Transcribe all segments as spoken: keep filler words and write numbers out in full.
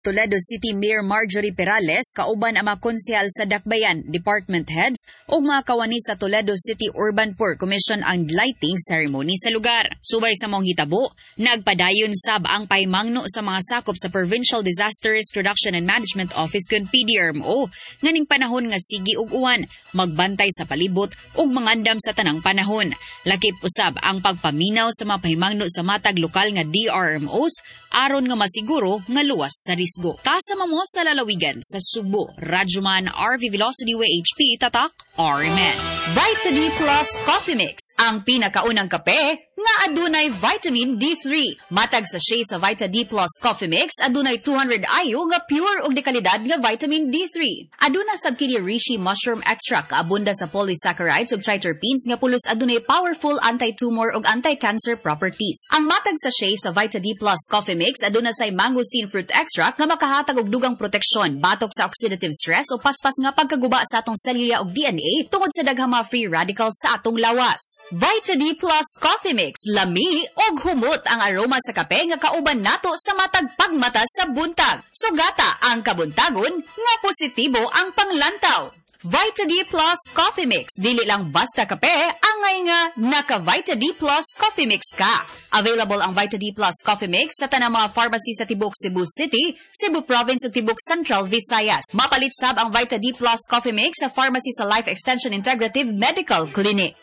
Toledo City Mayor Marjorie Perales kauban ang mga konsehal sa Dakbayan, department heads ug mga kawani sa Toledo City Urban Poor Commission ang lighting ceremony sa lugar. Subay sa mong hitabo, nagpadayon sab ang pahimangno sa mga sakop sa Provincial Disaster Risk Reduction and Management Office kun P D R M O nganing panahon nga sigi ug uwan, magbantay sa palibot ug mangandam sa tanang panahon. Lakip usab ang pagpaminaw sa mga pahimangno sa matag lokal nga D R M Os aron nga masiguro nga luwas sa risgo. Kasama mo sa lalawigan sa Subo, Radyoman R V Velocity W H P Tatak R M N. Vita D Plus Coffee Mix, ang pinakaunang kape nga adunay vitamin D three. Matag sa shea sa Vita D Plus Coffee Mix, adunay two hundred I U nga pure ug dekalidad nga vitamin D three. Aduna sab kini reishi mushroom extract kaabunda sa polysaccharides ug triterpenes nga pulos adunay powerful anti-tumor ug anti-cancer properties. Ang matag sa shea sa Vita D Plus Coffee Mix aduna say mangosteen fruit extract nga makahatag og dugang proteksyon batok sa oxidative stress o paspas nga pagkaguba sa atong selula ug D N A tungod sa daghang mga free radicals sa atong lawas. Vita D Plus Coffee Mix, lami og humot ang aroma sa kape nga kauban nato sa matag pagmata sa buntag. Sugata ang kabuntagon nga positibo ang panglantaw. Vita D Plus Coffee Mix, dili lang basta kape, angay nga naka Vita D Plus Coffee Mix ka. Available ang Vita D Plus Coffee Mix sa tanang mga pharmacy sa Tibok Cebu City, Cebu Province ug Tibok Central Visayas. Mapalit sab ang Vita D Plus Coffee Mix sa pharmacy sa Life Extension Integrative Medical Clinic.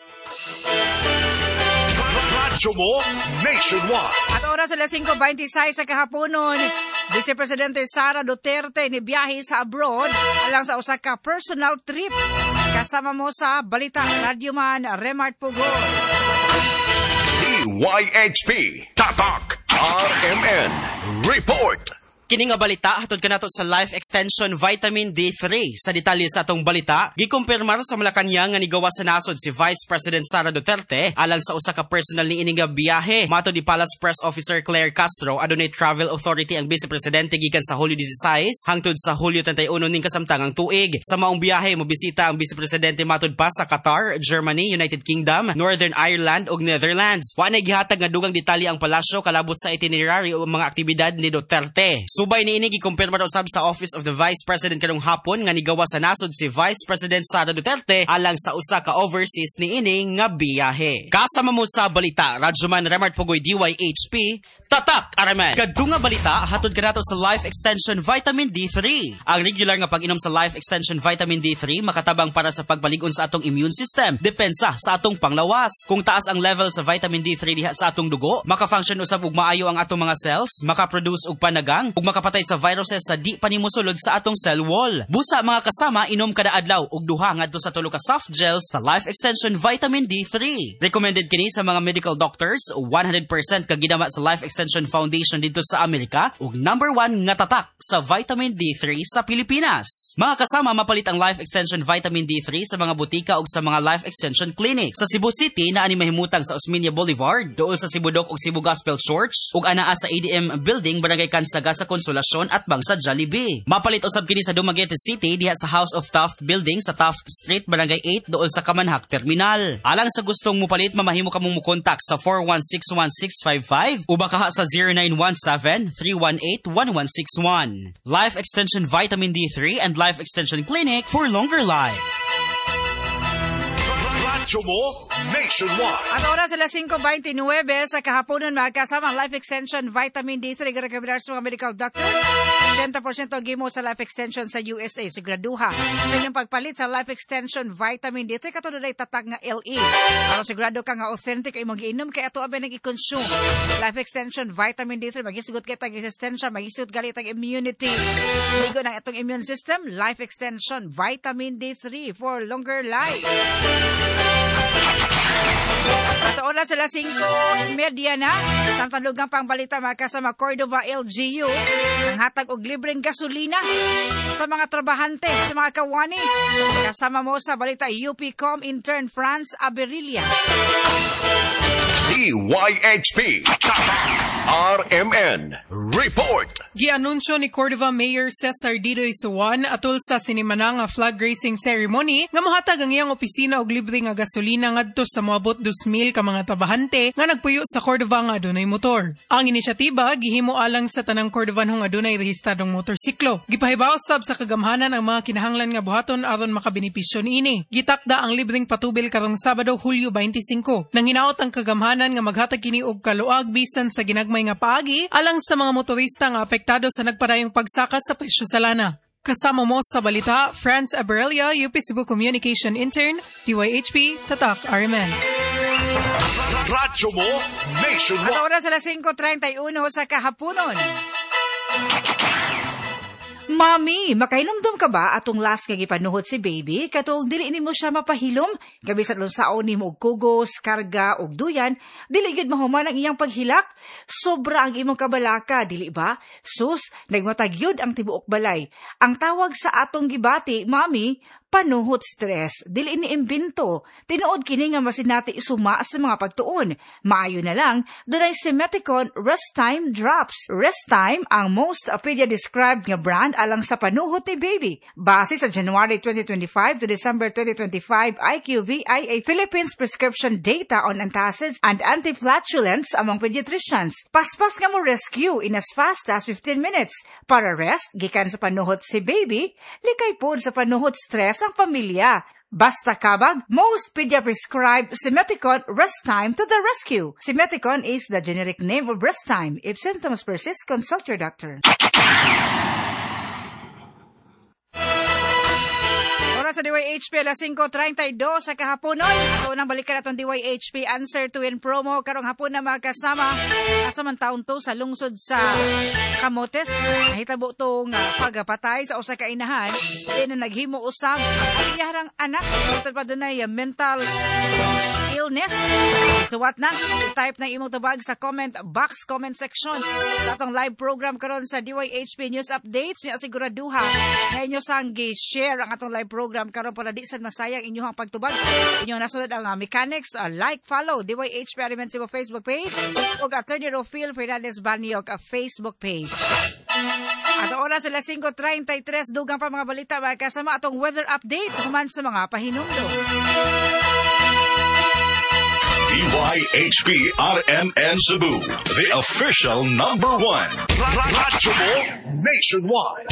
Radyo mo nationwide. At oras alas singko twenty-six sa kahaponon, Vice Presidente Sara Duterte ni biyahe sa abroad alang sa usa ka personal trip. Kasama mo sa balita Radyoman Remart Pugol. D Y H P Tatak R M N Report. Kini nga balita hatod kanato sa Life Extension Vitamin D three. Sa detalye sa atong balita, gikumpirmar sa Malacañang nga nigawa sa nasod si Vice President Sara Duterte alang sa usa ka personal niini nga biyahe. Matod ni Palace Press Officer Claire Castro, adunay travel authority ang Vice Presidente gikan sa Hulyo sixteen hangtod sa Hulyo thirty-one ning kasamtangang tuig. Sa maong biyahe mobisita ang Vice Presidente matod pa sa Qatar, Germany, United Kingdom, Northern Ireland ug Netherlands. Wa nay gihatag nga dugang detalye ang palasyo kalabot sa itinerary o mga aktibidad ni Duterte. Subay niini gikumpirma usab sa Office of the Vice President karong hapon nga nigawa sa nasod si Vice President Sara Duterte alang sa usa ka overseas niini nga biyahe. Kasama mo sa balita Radyoman Remart Pugoy D Y H P Tatak Araman. Kadto nga balita hatod kanato sa Life Extension Vitamin D three. Ang regular nga pag-inom sa Life Extension Vitamin D three makatabang para sa pagbalig-on sa atong immune system, depensa sa atong panglawas. Kung taas ang level sa vitamin D three diha sa atong dugo, maka-function usab og maayo ang atong mga cells, maka-produce og panagang ug makapatay sa viruses sa di panimusulod sa atong cell wall. Busa mga kasama, inom kada adlaw og duha ngadto sa tulo ka soft gels sa Life Extension Vitamin D three. Recommended kini sa mga medical doctors, one hundred percent kagidama sa Life Extension Foundation dito sa Amerika ug number one nga tatak sa vitamin D three sa Pilipinas. Mga kasama, mapalit ang Life Extension Vitamin D three sa mga butika ug sa mga Life Extension Clinic. Sa Cebu City na ani mahimutang sa Osmeña Boulevard, duol sa Cebu Dock ug Cebu Gospel Church ug anaa sa A D M Building, Barangay Kansaga sa Konsolasyon at Bangsa Jollibee. Mapalit usab kini sa Dumaguete City diha sa House of Taft Building sa Taft Street, Barangay eight, dool sa Kamanhak Terminal. Alang sa gustong mupalit, mamahimo ka mong mukontak sa four one six one six five five o baka sa zero nine one seven three one eight one one six one. Life Extension Vitamin D three and Life Extension Clinic for longer life. Radyo mo nationwide. At oras alas singko twenty-nine sa kahaponon magkasama ang Life Extension Vitamin D three rekomendar sa mga medical doctors. eighty percent gimo sa Life Extension sa U S A. Siguraduha sa inyong pagpalit sa Life Extension Vitamin D three katulad ay tatak nga L E. Para sigurado ka nga authentic ay mag-iinom kay ato abay nag-i-consume. Life Extension Vitamin D three magisugot kay tag resistensya, magisugot gali tag immunity. Ligo ng atong immune system, Life Extension Vitamin D three for longer life. At oras alas singko media na, ang talugang pangbalita makasama Cordova L G U, ang hatag og libreng gasolina sa mga trabahante, sa mga kawani. Kasama mo sa balita U P Com intern Franz Aberilla. D D Y H P R M N Report. Gianunsyo ni Cordova Mayor Cesar Didoy Suwan atol sa sinimana nga flag raising ceremony nga mohatag ang iyang opisina og libre nga gasolina ngadto sa moabot two thousand ka mga trabahante nga nagpuyo sa Cordova nga adunay motor. Ang inisyatiba gihimo alang sa tanang Cordovan nga adunay rehistradong motorsiklo. Gipahibaw sab sa kagamhanan ang mga kinahanglan nga buhaton aron makabenepisyo niini. Gitakda ang libreng patubil karong Sabado Hulyo twenty-five. Nang hinaot ang kagamhanan nga maghatag kini og kaluag bisan sa ginagmay nga paagi alang sa mga motorista nga apektado sa nagpadayong pagsaka sa presyo sa lana. Kasama mo sa balita, Franz Aberelia, U P Cebu Communication Intern, D Y H P, Tatak, R M N. Radyo mo Nationwide. At oras alas five thirty-one sa kahaponon. Mami, makainumdum ka ba atong last nga gipanuhot si baby? Katong dili nimo siya mapahilom? Gabi sa lunsaon nimo og kugos, karga og duyan, dili gid mahuman ang iyang paghilak? Sobra ang imong kabalaka, dili ba? Sus, nagmatagyod ang tibuok balay. Ang tawag sa atong gibati, Mami, panuhot stress. Dili ni imbento. Tinuod kini nga masinati isuma sa mga pagtuon. Maayo na lang, dunay si Meticon Rest Time Drops. Rest Time ang most pedia-described nga brand alang sa panuhot ni baby. Base sa January twenty twenty-five to December twenty twenty-five I Q V I A Philippines prescription data on antacids and antiflatulence among pediatricians. Paspas nga mo rescue in as fast as fifteen minutes. Para rest, gikan sa panuhot si baby, likay pod sa panuhot stress ang pamilya. Basta kabag, most pedia-prescribed Simeticon Rest Time to the rescue. Simeticon is the generic name of Rest Time. If symptoms persist, consult your doctor. Oras sa D Y H P, alas five thirty-two sa kahaponon. Ito nang balikan natong D Y H P Answer to Win promo. Karong hapon na mga kasama. Kasaman taon to sa lungsod sa Camotes. Nahitabo itong uh, pagpatay sa usa ka inahan. Di na naghimo usab ang iyang anak. Ito pa doon ay uh, mental illness. Suwat na. Type na imong tabag sa comment box, comment section. Atong live program karon sa D Y H P News Updates. Niya siguraduha na inyo sang gi-share ang atong live program karon para di sad masayang inyong pagtubag. Inyo nasunod ang uh, mechanics, uh, like, follow D Y H P R M N Cebu Facebook page ug Attorney Rofil Fernandez Baniok a Facebook page. At oras alas five thirty-three dugang pa mga balita mga kasama atong weather update human sa mga pahinumdo. D Y H P R M N Cebu, the official number one. Radyo mo Nationwide.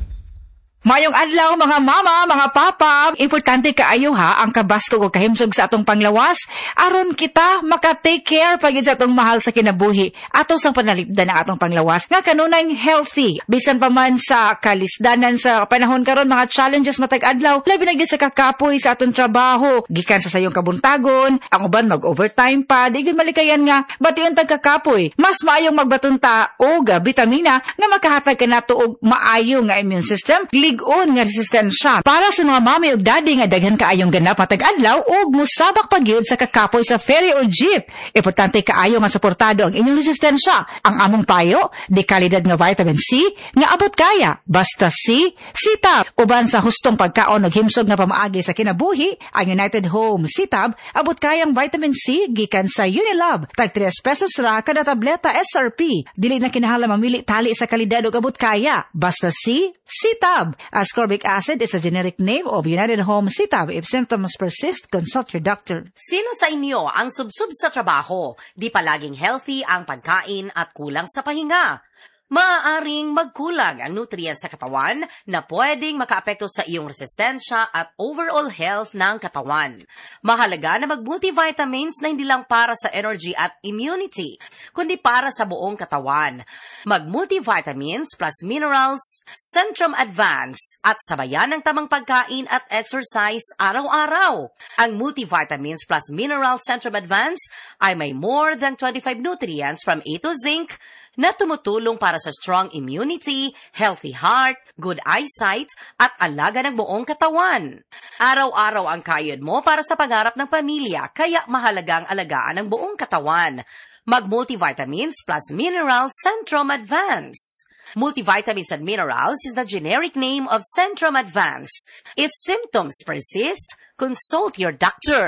Mayong adlaw mga mama, mga papa, importante kaayo ha ang kabasto o kahimsog sa atong panglawas aron kita maka-take care pagid sa atong mahal sa kinabuhi ato sang panalipdan ang atong panglawas nga kanunay healthy bisan pa man sa kalisdanan sa panahon karon mga challenges matag adlaw labi na gyud sa kakapoy sa atong trabaho gikan sa sayong kabuntagon ang uban mag-overtime pa di gyud malikayan nga bation tag kakapoy mas maayong magbatunta og bitamina nga makahatag kanato og maayo nga immune system on nga resistensya para sa mga mami ug daddy nga daghan kaayong ganap matag adlaw ug musabak pagyud sa kakapoy sa ferry or jeep. Importante kaayo nga suportado ang inyong resistensya. Ang among payo, di kalidad nga vitamin C nga abot kaya. Basta C, C-Tab. Uban sa hustong pagkaon ug himsog nga pamaagi sa kinabuhi, ang United Home C-Tab abot kayang vitamin C gikan sa Unilab. Tag three pesos ra kada tableta S R P. Dili na kinahanglan mamili tali sa kalidad ug abot kaya. Basta C, C-Tab. Ascorbic acid is a generic name of United Home C-Tab. If symptoms persist, consult your doctor. Sino sa inyo ang subsub sa trabaho? Di palaging healthy ang pagkain at kulang sa pahinga? Maaaring magkulang ang nutrients sa katawan na pwedeng makaapekto sa iyong resistensya at overall health ng katawan. Mahalaga na mag-multivitamins na hindi lang para sa energy at immunity, kundi para sa buong katawan. Mag-multivitamins plus minerals, Centrum Advance, at sabayan ng tamang pagkain at exercise araw-araw. Ang multivitamins plus minerals Centrum Advance ay may more than twenty-five nutrients from A to zinc, na tumutulong para sa strong immunity, healthy heart, good eyesight, at alaga ng buong katawan. Araw-araw ang kayod mo para sa pangarap ng pamilya, kaya mahalagang alagaan ang buong katawan. Mag-multivitamins plus minerals Centrum Advance. Multivitamins and minerals is the generic name of Centrum Advance. If symptoms persist, consult your doctor.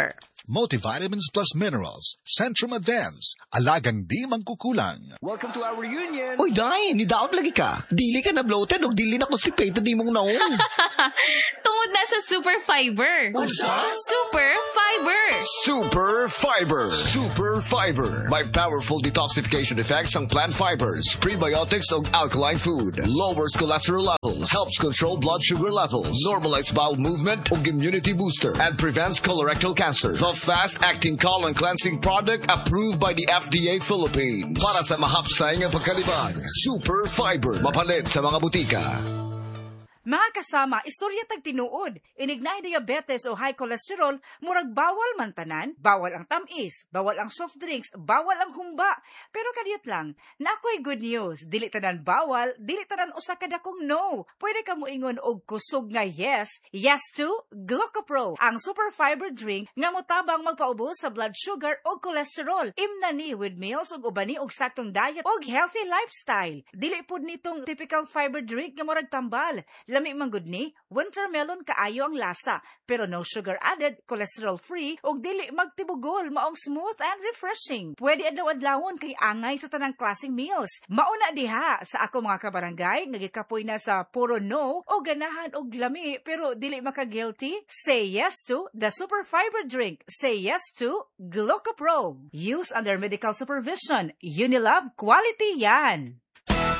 multivitamins plus minerals, Centrum Advance, alagang di mangkukulang. Welcome to our reunion. Uy, Day, nidaot lagi ka. Dili ka na bloated o dili na constipated di mong naong. Tungod na sa Super Fiber. Usa? Super Fiber. Super Fiber. Super Fiber. May powerful detoxification effects ang plant fibers, prebiotics o alkaline food. Lowers cholesterol levels, helps control blood sugar levels, normalize bowel movement o immunity booster, and prevents colorectal cancer. The fast-acting colon cleansing product approved by the F D A Philippines. Para sa mahapsay ng pagkalibang, Super Fiber. Mapalit sa mga butika. Mga kasama, istorya tag tinuod. Inignay diabetes o high cholesterol, murag bawal man tanan, bawal ang tamis, bawal ang soft drinks, bawal ang humba. Pero kadiyot lang, na ako'y good news. Dili tanan bawal, dili tanan usa ka dakong no. Pwede ka moingon og kusog nga yes, yes to Glucopro, ang super fiber drink nga motabang magpaubos sa blood sugar o cholesterol. Imna ni with meals ug ubani og saktong diet og healthy lifestyle. Dili pud nitong typical fiber drink nga murag tambal. Lami manggod ni, wintermelon kaayo ang lasa, pero no sugar added, cholesterol-free, ug dili magtibugol, maong smooth and refreshing. Pwede adlaw-adlawon kay angay sa tanang klaseng meals. Mauna diha sa ako mga kabarangay, nagikapoy na sa puro no, o ganahan og lami, pero dili maka-guilty. Say yes to the Super Fiber Drink. Say yes to Glucopro. Use under medical supervision. Unilab, quality yan.